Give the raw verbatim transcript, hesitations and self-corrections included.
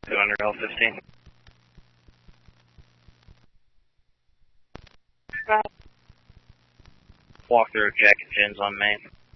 two hundred L fifteen. Right. Walk through Jack and Jen's on Main.